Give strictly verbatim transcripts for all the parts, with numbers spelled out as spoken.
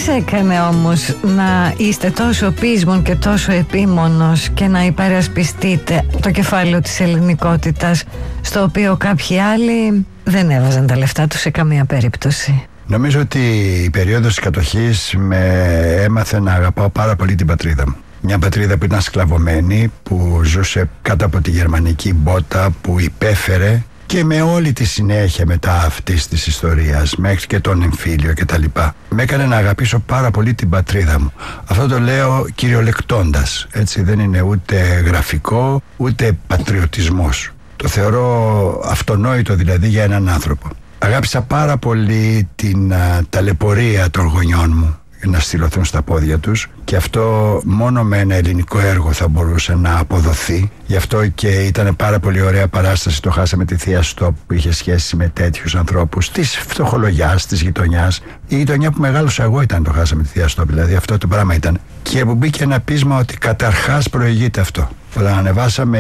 σας έκανε όμως να είστε τόσο πείσμον και τόσο επίμονος και να υπερασπιστείτε το κεφάλαιο της ελληνικότητας, στο οποίο κάποιοι άλλοι δεν έβαζαν τα λεφτά τους σε καμία περίπτωση? Νομίζω ότι η περίοδος της κατοχής με έμαθε να αγαπάω πάρα πολύ την πατρίδα μου. Μια πατρίδα που ήταν σκλαβωμένη, που ζούσε κάτω από τη γερμανική μπότα, που υπέφερε, και με όλη τη συνέχεια μετά αυτής της ιστορίας, μέχρι και τον εμφύλιο και τα λοιπά, με έκανε να αγαπήσω πάρα πολύ την πατρίδα μου. Αυτό το λέω κυριολεκτώντας, έτσι, δεν είναι ούτε γραφικό ούτε πατριωτισμός. Το θεωρώ αυτονόητο δηλαδή για έναν άνθρωπο. Αγάπησα πάρα πολύ την α, ταλαιπωρία των γονιών μου να στυλωθούν στα πόδια τους, και αυτό μόνο με ένα ελληνικό έργο θα μπορούσε να αποδοθεί. Γι' αυτό και ήταν πάρα πολύ ωραία παράσταση το «Χάσαμε τη Θεία Στόπ», που είχε σχέση με τέτοιους ανθρώπους της φτωχολογιάς, της γειτονιάς. Η γειτονιά που μεγάλωσα εγώ ήταν το «Χάσαμε τη Θεία Στόπ», δηλαδή αυτό το πράγμα ήταν. Και που μπήκε ένα πείσμα ότι καταρχάς προηγείται αυτό. Όταν ανεβάσαμε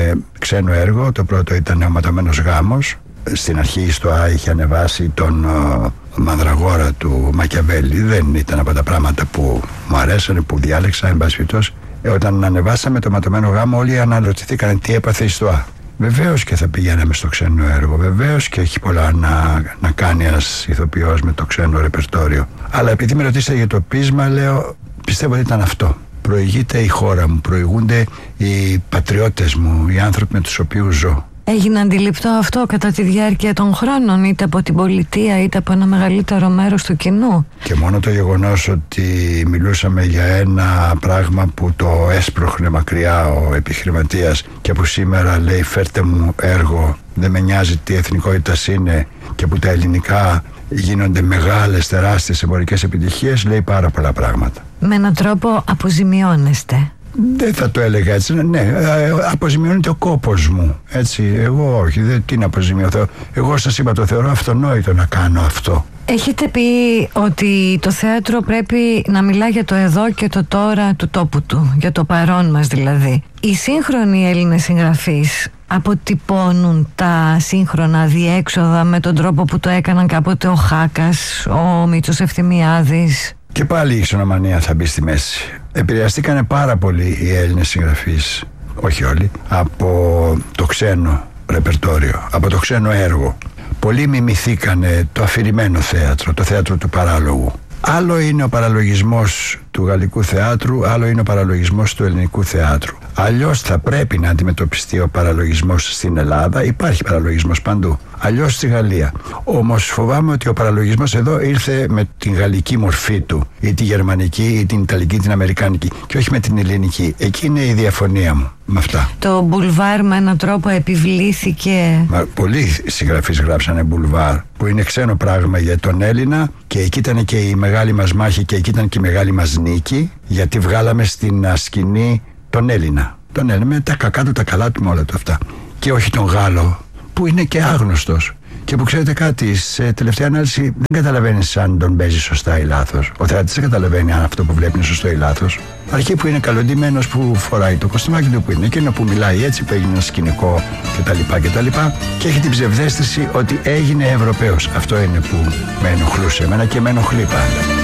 ξένο έργο, το πρώτο ήταν «Ο Ματωμένος Γάμος». Στην αρχή στο ΑΕ είχε ανεβάσει τον uh, Μανδραγόρα του Μακιαβέλη. Δεν ήταν από τα πράγματα που μου αρέσανε, που διάλεξα, εν πάση περιπτώσει. Ε, όταν ανεβάσαμε το Ματωμένο Γάμο, όλοι αναρωτηθήκαν τι έπαθε στο ΑΕ. Βεβαίως και θα πηγαίναμε στο ξένο έργο, βεβαίως και έχει πολλά να, να κάνει ένας ηθοποιός με το ξένο ρεπερτόριο. Αλλά επειδή με ρωτήσατε για το πείσμα, λέω, πιστεύω ότι ήταν αυτό. Προηγείται η χώρα μου, προηγούνται οι πατριώτες μου, οι άνθρωποι με τους οποίους ζω. Έγινε αντιληπτό αυτό κατά τη διάρκεια των χρόνων, είτε από την πολιτεία είτε από ένα μεγαλύτερο μέρος του κοινού? Και μόνο το γεγονός ότι μιλούσαμε για ένα πράγμα που το έσπροχνε μακριά ο επιχειρηματίας, και που σήμερα λέει «φέρτε μου έργο, δεν με νοιάζει τι εθνικότητας είναι», και που τα ελληνικά γίνονται μεγάλες, τεράστιες εμπορικές επιτυχίες, λέει πάρα πολλά πράγματα. Με έναν τρόπο αποζημιώνεστε? Δεν θα το έλεγα έτσι, ναι, αποζημιώνεται ο κόπος μου, έτσι, εγώ όχι, δεν τι να αποζημιωθώ. Εγώ σας είπα, το θεωρώ αυτονόητο να κάνω αυτό. Έχετε πει ότι το θέατρο πρέπει να μιλά για το εδώ και το τώρα του τόπου του, για το παρόν μας δηλαδή. Οι σύγχρονοι Έλληνες συγγραφείς αποτυπώνουν τα σύγχρονα διέξοδα με τον τρόπο που το έκαναν κάποτε ο Χάκας, ο Μήτσος Ευθυμιάδης? Και πάλι η ξενομανία θα μπει στη μέση. Επηρεαστήκανε πάρα πολύ οι Έλληνες συγγραφείς, όχι όλοι, από το ξένο ρεπερτόριο, από το ξένο έργο. Πολλοί μιμηθήκανε το αφηρημένο θέατρο, το θέατρο του παράλογου. Άλλο είναι ο παραλογισμός του γαλλικού θεάτρου, άλλο είναι ο παραλογισμός του ελληνικού θεάτρου. Αλλιώς θα πρέπει να αντιμετωπιστεί ο παραλογισμός στην Ελλάδα. Υπάρχει παραλογισμός παντού. Αλλιώς στη Γαλλία. Όμως φοβάμαι ότι ο παραλογισμός εδώ ήρθε με την γαλλική μορφή του, ή τη γερμανική, ή την ιταλική, την αμερικάνικη, και όχι με την ελληνική. Εκεί είναι η διαφωνία μου με αυτά. Το μπουλβάρ με έναν τρόπο επιβλήθηκε. Μα, πολλοί συγγραφείς γράψανε μπουλβάρ, που είναι ξένο πράγμα για τον Έλληνα, και εκεί ήταν και η μεγάλη μας μάχη, και εκεί ήταν και η μεγάλη μας νίκη, γιατί βγάλαμε στην σκηνή τον Έλληνα. Τον Έλληνα με τα κακά του, τα καλά του, με όλα του αυτά. Και όχι τον Γάλλο, που είναι και άγνωστος. Και που ξέρετε κάτι, σε τελευταία ανάλυση δεν καταλαβαίνεις αν τον παίζει σωστά ή λάθος. Ο θεατής δεν καταλαβαίνει αν αυτό που βλέπει είναι σωστό ή λάθος. Αρχή που είναι καλοντημένος, που φοράει το κοστούμάκι του, που είναι εκείνο που μιλάει έτσι, που έγινε ένα σκηνικό κτλ. κτλ. Και έχει την ψευδαίσθηση ότι έγινε Ευρωπαίος. Αυτό είναι που με ενοχλούσε εμένα και με ενοχλεί πάντα.